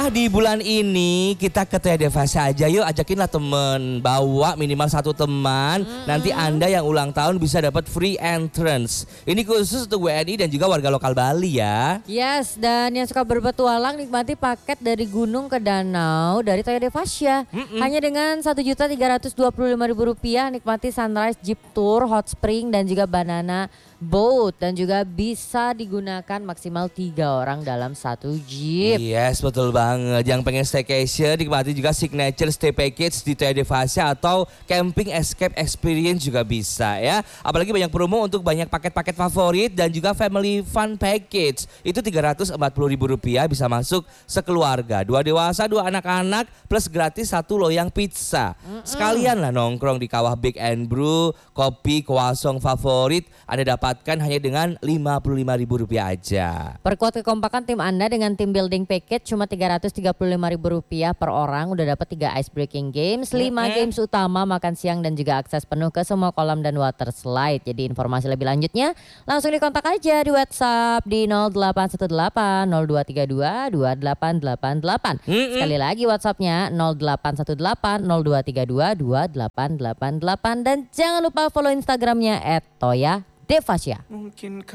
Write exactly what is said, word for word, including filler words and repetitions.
Di bulan ini kita ke Toya Devasya aja yuk, ajakinlah temen, bawa minimal satu teman. Mm-hmm. Nanti Anda yang ulang tahun bisa dapat free entrance. Ini khusus untuk W N I dan juga warga lokal Bali ya. Yes, dan yang suka berpetualang nikmati paket dari gunung ke danau dari Toya Devasya. Mm-hmm. Hanya dengan satu juta tiga ratus dua puluh lima ribu rupiah nikmati sunrise jeep tour, hot spring dan juga banana boat, dan juga bisa digunakan maksimal tiga orang dalam satu jeep. Yes, betul banget. Yang pengen staycation nikmati juga signature stay package di Toya Devasya atau camping escape experience juga bisa ya. Apalagi banyak promo untuk banyak paket-paket favorit dan juga family fun package. Itu tiga ratus empat puluh ribu rupiah bisa masuk sekeluarga. Dua dewasa, dua anak-anak plus gratis satu loyang pizza. Mm-mm. Sekalian lah nongkrong di kawah Big and Brew, kopi croissant favorit Anda dapat hanya dengan lima puluh lima ribu rupiah aja. Perkuat kekompakan tim Anda dengan tim building package cuma tiga ratus tiga puluh lima ribu rupiah per orang. Udah dapat tiga ice breaking games, lima mm-hmm. games utama, makan siang dan juga akses penuh ke semua kolam dan water slide. Jadi informasi lebih lanjutnya langsung dikontak aja di WhatsApp di nol delapan satu delapan nol dua tiga dua dua delapan delapan delapan. Mm-hmm. Sekali lagi WhatsAppnya nol delapan satu delapan nol dua tiga dua dua delapan delapan delapan. Dan jangan lupa follow Instagramnya et toya devasya.